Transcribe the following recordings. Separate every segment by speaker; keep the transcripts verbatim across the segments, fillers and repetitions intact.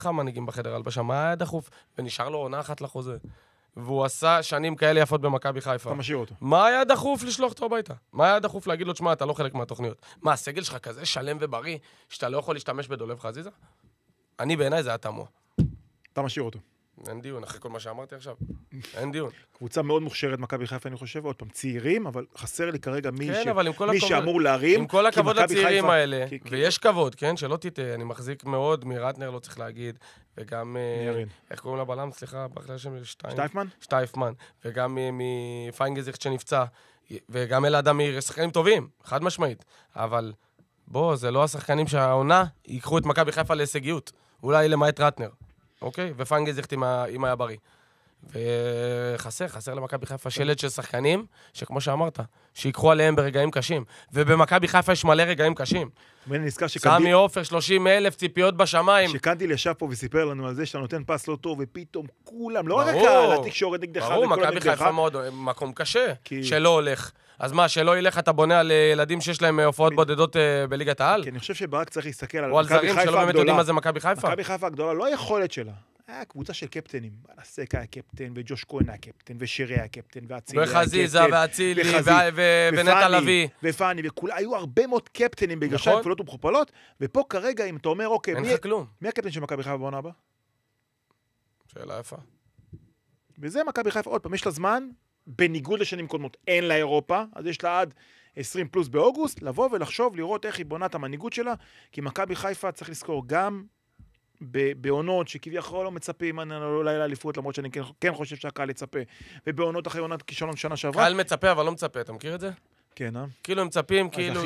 Speaker 1: מנהיגים בחדר הלבשה, מה היה דחוף? ונשאר לו עונה אחת לחוזה. והוא עשה שנים כאלה יפות במכבי חיפה.
Speaker 2: אתה משאיר אותו.
Speaker 1: מה היה דחוף לשלוח אותו הביתה? מה היה דחוף להגיד לו, תשמע, אתה לא חלק מהתוכניות? מה, הסגל שלך כזה שלם ובריא, שאתה לא יכול להשתמש בדולב חזיזה? אני בעיניי זה היה תמוה.
Speaker 2: אתה משאיר אותו.
Speaker 1: אין דיון, אחרי כל מה שאמרתי עכשיו. אין דיון.
Speaker 2: קבוצה מאוד מוכשרת, מכבי חיפה, אני חושב, עוד פעם, צעירים, אבל חסר לי כרגע מי,
Speaker 1: כן,
Speaker 2: ש...
Speaker 1: אבל עם כל
Speaker 2: מי
Speaker 1: הכבוד,
Speaker 2: שאמור להרים.
Speaker 1: עם כל הכבוד לצעירים
Speaker 2: חיפה...
Speaker 1: האלה,
Speaker 2: כי...
Speaker 1: ויש כבוד, כן, שלא תטעה, אני מחזיק מאוד מרטנר, לא צריך להגיד, וגם, איך קוראים לבלם, סליחה, באחלה שם, שטייפ...
Speaker 2: שטייפמן?
Speaker 1: שטייפמן, וגם מפיינגזיכט שנפצע, וגם אלעד אמיר, שחקנים טובים, חד משמעית, אבל בוא, זה לא השחקנים שהעונה ייקחו את מכבי חיפה להישגיות, אולי למעט רטנר, אוקיי? ופיינגזיכט אם היה בריא. וחסר, חסר למכבי חיפה שלד של שחקנים, שכמו שאמרת, שיקחו עליהם ברגעים קשים. ובמכבי חיפה יש מלא רגעים קשים.
Speaker 2: ואני נזכר שקנדיל...
Speaker 1: סמי עופר, שלושים אלף ציפיות בשמיים.
Speaker 2: שקנדיל ישב פה וסיפר לנו על זה שאתה נותן פס לא טוב, ופתאום כולם, לא רק הקהל, התקשורת נגדך.
Speaker 1: ברור, מכבי חיפה מאוד, מקום קשה, שלא הולך. אז מה, שלא ילך אתה בונה על ילדים שיש להם הופעות בודדות בליגת העל?
Speaker 2: כי אני חושב שברק צריך להסתכל על
Speaker 1: מכבי חיפה הגדולה. או על זרים שלא באמת יודעים מה זה מכבי חיפה.
Speaker 2: מכבי חיפה הגדולה, לא היכולת שלה. היה קבוצה של קפטנים. בנסק היה קפטן, וג'וש כהן היה קפטן, ושירי היה קפטן, ואצילי היה קפטן.
Speaker 1: וחזיזה, ואצילי, ונטע לביא.
Speaker 2: ופני, וכולה, היו הרבה מאוד קפטנים בגרשיים כפולות ומכופלות, ופה כרגע, אם אתה אומר, אוקיי, מי הקפטן של מכבי חיפה בעונה הבאה?
Speaker 1: שאלה יפה.
Speaker 2: וזה מכבי חיפה, עוד פעם, יש לה זמן, בניגוד לשנים קודמות, אין לה אירופה, אז יש לה עד עשרים פלוס באוגוסט, לבוא ולחשוב, לראות איך היא בונה את המנהיגות שלה, כי מכבי חיפה צריך לזכור גם בעונות שכביכול לא מצפים אולי לאליפות, למרות שאני כן חושב שהקהל יצפה, ובעונות אחרי עונת כישלון שנה שעברה.
Speaker 1: קהל מצפה, אבל לא מצפה, אתה מכיר את זה?
Speaker 2: כן, אה?
Speaker 1: כאילו הם מצפים, כאילו...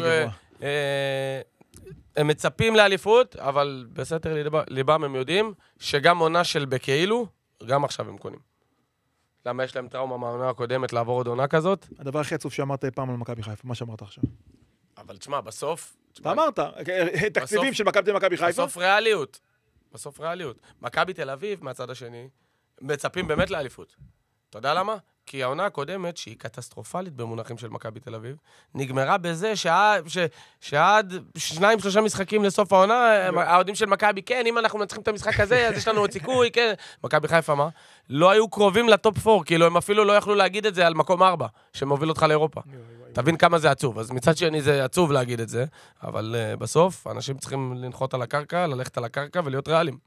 Speaker 1: הם מצפים לאליפות, אבל בסתר ליבם הם יודעים שגם עונה של בכאילו, גם עכשיו הם קונים. למה יש להם טראומה מהעונה הקודמת לעבור עוד עונה כזאת?
Speaker 2: הדבר הכי עצוב שאמרת פעם על מכבי חיפה, מה שאמרת עכשיו.
Speaker 1: אבל תשמע, בסוף...
Speaker 2: אתה אמרת, תקציבים של מכבי חיפה.
Speaker 1: בסוף ריאליות. בסוף ריאליות. מכבי תל אביב, מהצד השני, מצפים באמת לאליפות. אתה יודע למה? כי העונה הקודמת, שהיא קטסטרופלית במונחים של מכבי תל אביב, נגמרה בזה שעד, ש, שעד שניים, שלושה משחקים לסוף העונה, העודים של מכבי, כן, אם אנחנו מנצחים את המשחק הזה, אז יש לנו עוד סיכוי, כן. מכבי חיפה, מה? לא היו קרובים לטופ פור, כאילו הם אפילו לא יכלו להגיד את זה על מקום ארבע, שמוביל אותך לאירופה. תבין כמה זה עצוב. אז מצד שני זה עצוב להגיד את זה, אבל uh, בסוף אנשים צריכים לנחות על הקרקע, ללכת על הקרקע ולהיות ריאליים.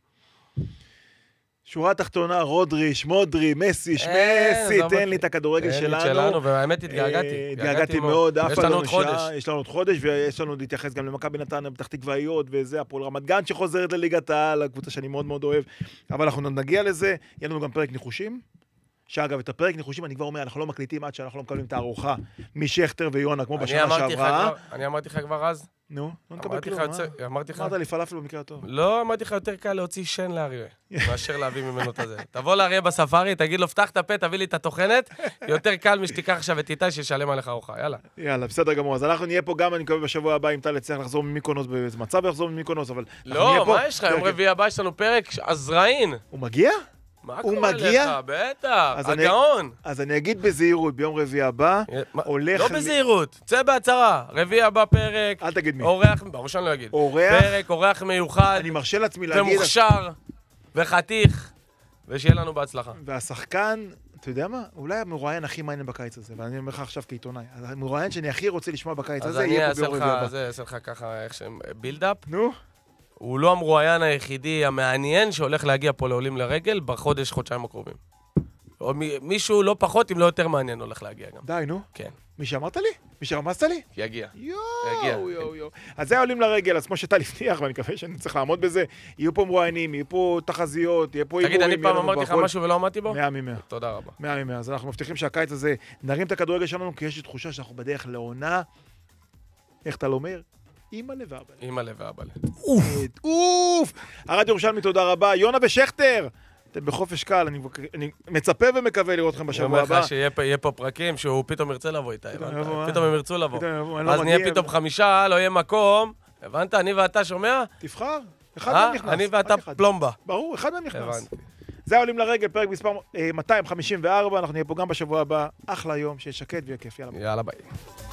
Speaker 2: שורה תחתונה, רודריש, מודרי, מסי, מסי, תן לי את הכדורגל שלנו.
Speaker 1: שלנו, והאמת התגעגעתי.
Speaker 2: התגעגעתי מאוד, אף אחד לא נשאר. יש לנו עוד חודש, ויש לנו להתייחס גם למכבי נתניה, פתח תקווה, וזה, הפועל רמת גן שחוזרת לליגת העל, הקבוצה שאני מאוד מאוד אוהב. אבל אנחנו נגיע לזה, יהיה לנו גם פרק ניחושים. שאגב, את הפרק ניחושים, אני כבר אומר, אנחנו לא מקליטים עד שאנחנו לא מקבלים את הארוחה משכתר ויונה, כמו בשנה שעברה.
Speaker 1: אני אמרתי לך כבר אז.
Speaker 2: נו, לא נקבל כלום,
Speaker 1: אה? אמרתי לך...
Speaker 2: אמרת לי פלאפל במקרה הטוב.
Speaker 1: לא, אמרתי לך יותר קל להוציא שן לאריה, מאשר להביא ממנו את הזה. תבוא לאריה בספארי, תגיד לו, פתח את הפה, תביא לי את התוכנת, יותר קל משתיקח עכשיו את איתי, שישלם עליך ארוחה, יאללה.
Speaker 2: יאללה, בסדר גמור. אז אנחנו נהיה פה גם, אני מקווה בשבוע הבא, אם טל יצליח לחזור ממיקונוס באיזה מצב יחזור ממיקונוס, אבל...
Speaker 1: לא, מה יש לך? יום רביעי הבא יש לנו פרק עזראין.
Speaker 2: הוא מגיע?
Speaker 1: הוא מגיע? בטח, הגאון.
Speaker 2: אז אני אגיד בזהירות, ביום רביעי הבא, הולך...
Speaker 1: לא בזהירות, צא בהצהרה. רביעי הבא פרק.
Speaker 2: אל תגיד מי.
Speaker 1: אורח, ברור שאני לא אגיד.
Speaker 2: אורח.
Speaker 1: פרק, אורח מיוחד.
Speaker 2: אני מרשה לעצמי להגיד...
Speaker 1: ומוכשר, וחתיך, ושיהיה לנו בהצלחה.
Speaker 2: והשחקן, אתה יודע מה? אולי המרואיין הכי מעניין בקיץ הזה, ואני אומר לך עכשיו כעיתונאי. המרואיין שאני הכי רוצה לשמוע בקיץ הזה, יהיה פה ביום רביעי הבא.
Speaker 1: אז אני אעשה לך ככה, איך שהם... בילדאפ.
Speaker 2: נו.
Speaker 1: הוא לא המרואיין היחידי המעניין שהולך להגיע פה לעולים לרגל בחודש, חודשיים הקרובים. או מישהו לא פחות, אם לא יותר מעניין, הולך להגיע גם.
Speaker 2: די, נו.
Speaker 1: כן.
Speaker 2: מי שאמרת לי? מי שרמזת לי?
Speaker 1: יגיע.
Speaker 2: יואו, יואו, יואו. אז זה עולים לרגל, אז כמו שאתה לפניח, ואני מקווה שאני צריך לעמוד בזה, יהיו פה מרואיינים, יהיו פה תחזיות, יהיו פה אימורים.
Speaker 1: תגיד, אני פעם אמרתי לך משהו ולא עמדתי בו?
Speaker 2: מאה ממאה.
Speaker 1: תודה רבה.
Speaker 2: מאה ממאה. אז אנחנו מבטיחים שהקיץ הזה נרים את הכדורגל שלנו, כי יש לי תחושה שאנחנו בדרך לעונה. איך אתה לא אומר? אימא לב ואבא.
Speaker 1: אימא לב ואבא.
Speaker 2: אוף, אוף. הרדיו ירושלמי, תודה רבה. יונה ושכטר. אתם בחופש קל, אני, אני מצפה ומקווה לראות אתכם בשבוע הבא.
Speaker 1: אני אומר לך שיהיה פה פרקים שהוא פתאום ירצה לבוא איתה. פתאום הם ירצו לבוא. אז נהיה פתאום חמישה, לא יהיה מקום. הבנת? אני ואתה שומע?
Speaker 2: תבחר. אחד מהם נכנס.
Speaker 1: אני ואתה פלומבה.
Speaker 2: ברור, אחד מהם נכנס. זה עולים לרגל, פרק מספר מאתיים חמישים וארבע. אנחנו נהיה פה גם בשבוע הבא. אחלה יום, שיהיה שקט ויהיה כיף. יאללה.
Speaker 1: יאללה ביי.